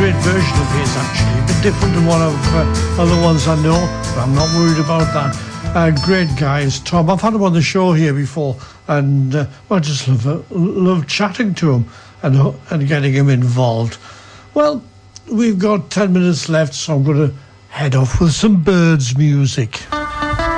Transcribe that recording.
great version of his, actually. A bit different to one of other ones I know, but I'm not worried about that. Great guys, Tom. I've had him on the show here before, and I just love chatting to him and getting him involved. Well, we've got 10 minutes left, so I'm going to head off with some Byrds music.